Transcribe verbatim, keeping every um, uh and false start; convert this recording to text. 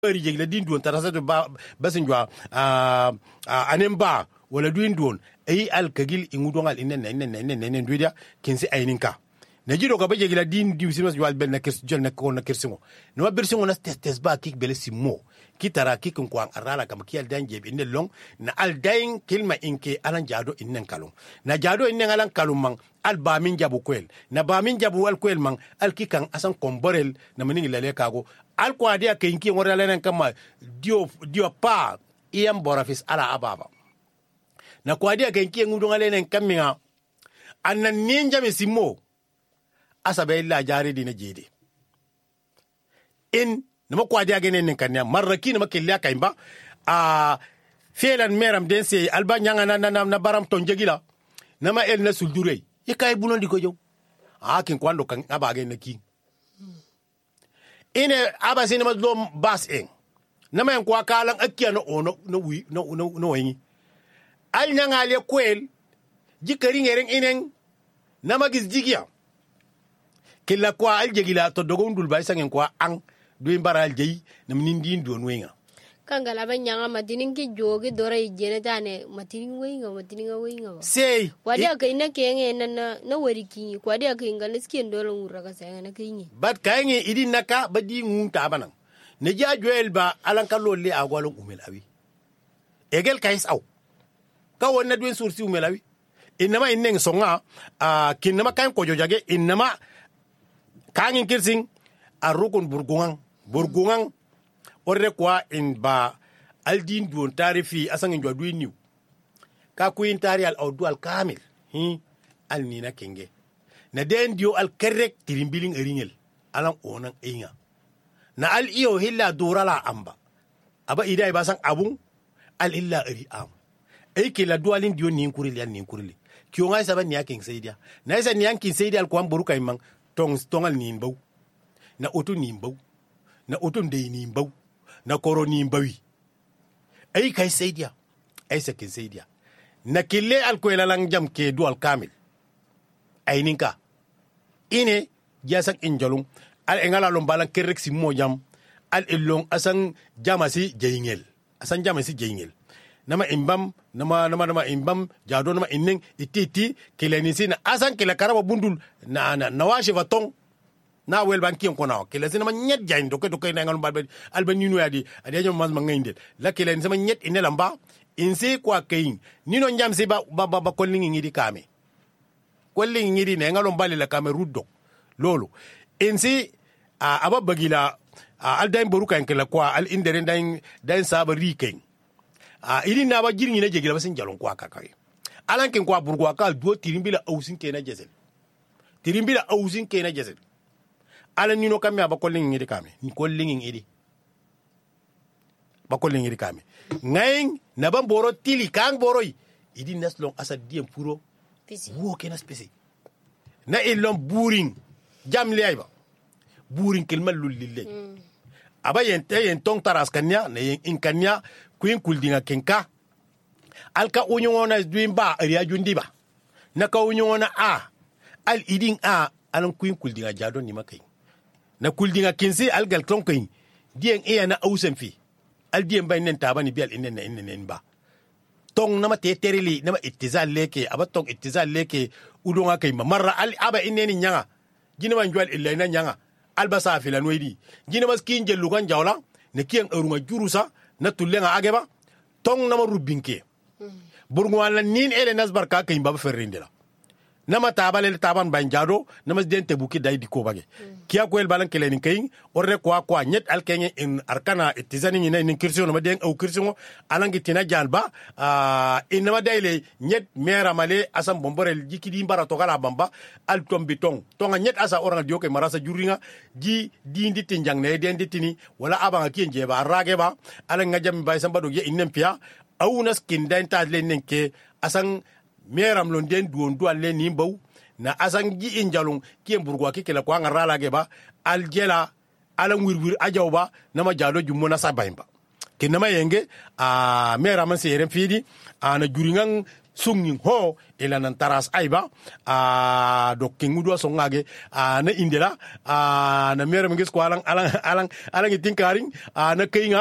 bari jegla din duon tarasa to ba basin jwa a anen ba wala duin duon ay al kagil ingudon al inen inen inen inen duida kinsi ayninka na jido ka ba jegla din di simas jwa ben na kers jol na ko na kersingo no bersingo na test test ba kik bele simo kitara kikin ko an arala kam kiyal dan jebe inen long na al dain kilma inke alan jado inen kalum na jado inen alan kalum man al ba min jabu kwel na ba min jabu al kwel man al kikan asan komborel na maningi lele kago al ko adia ke inki ngora lenen kama dio dio pa iyam borafis ala ababa na ko adia ke inki ngudo lenen kaminga annan ninja me simo asabe illa jari dina jede in nama ko adia genen nen kanya marraki nama kelya kaimba a felan meram dense alba nyanga na na, na baram ton jegila nama el na suldure ikay bunon diko jow akin kwando kan abage na ki ine aba sini ma lo bas en nama en kwa kalan akiya no ono no wi no no no yin al nyanga le kwel jikari ngeren inen nama gis jigiya kila kwa al jegila to dogon dul bay sangen kwa an do baral jey nam nindi ndo wenga kangala ba nyanga matinin ki jogi dore jene tane matinin wenga matinin wenga sei wadi aka ina kenge na na wariki kwadi aka ingala skin dole ngura ka sai na kinyi bat kayenge idin naka badi ngunta banan ne ja joel ba alan kallo le agwalon umelawi egel kais aw ka wonna duen sursi umelawi inama inneng songa a kinama kan ko jojage inama kangin kirsing arukun burgungan burgungan orre kwa in ba aldin duon tarifi asangin jwa duin niu ka kuin tari al audu al kamil hi al nina kenge na den dio al kerek tirimbiling eringel alang onan einga na al iyo hilla durala amba aba ida ibasang abung al illa eri am e ke la dualin dio nin kurili an nin kurili kyo ngai saban ni aking seidia na isa ni anking seidia al kwam boruka imang tong tongal nin baw na otu nin baw na otu ndey nin baw na koro nin bawi ay kay seidia ay sakin seidia na kille al ko lang jam ke dual kamil ay ninka ine jasak injolum al engala lom balan kerek si mo jam al ilong asang jamasi jeyngel asan jamasi jeyngel nama imbam nama nama nama imbam jado nama inning ititi kilenisi na asan kila karaba bundul na na nawashi vatong na wel ban kiyon kona kila sinama nyet jain doke doke na ngalum balbe alba ninu yadi adi ajam mas mangindel la kila ni sama nyet inelamba inse kwa kayin nino njam se ba ba ba kollingi ngidi kame kollingi ngidi na ngalum bali la kame ruddo lolo inse aba bagila al dain boruka enkela kwa al indere dain dain saba riken a ili na ba jirni na jegila basin jalon kwa kakay alan ken kwa burgwa ka duo tirimbila ausin ke na jesel tirimbila ausin ke na jesel ala nino kamya ba kolling ngidi kame ni kolling ngidi ba kolling ngidi kame ngayin na ban boro tili kang boroi idi naslong asa diem puro wo ke na spesi na ilon buring jam liayba buring kelmal lulille mm. aba yente yen tong taras kanya na yen in kanya kuin kuldinga kenka alka unyona dwimba ariya jundiba naka unyona a al iding a alan kuin kuldinga jado ni makai na kuldinga kinsi algal klonkai dien e na ausen fi al dien bay nen tabani bial inen na inen ba tong nama teterili nama ittizal leke aba tong ittizal leke udonga kai marra al aba inen nyanga jinama njwal illa ina nyanga albasa fi la noidi jinama skin jelu kan jawla ne kien erunga jurusa na tullenga ageba tong nama rubinke mm. burgwala nin ele nasbar ka kay baba ferrindela nama tabale taban banjado nama dente buki dai diko bage mm. kiya ko el balan kelen kay orre kwa kwa nyet alkenye in arkana itizani ni nin kirsiono ma den au kirsiono alangi tina jalba a uh, inama daile nyet mera male asam bomborel jikidi mbara to kala bamba al tombi tong tonga nyet asa oranga dioke marasa juringa ji dindi tinjang ne den ditini wala abanga kienje ba rage ba ala ngajam bay samba do ye inem pia au nas kindan ta len nenke asan meram lon den duon duan len ni baw na asan ji injalung kien burgwa kikela kwa ngarala ge ba aljela ala wirwir ajawba nama jado jummo na sabaimba kinama yenge a meram se yeren fidi ana juringan sungin ho ila nan taras aiba a do kingudo so ngage a na indela a na mere mengis ko alang alang alang alang itinkaring a na kainga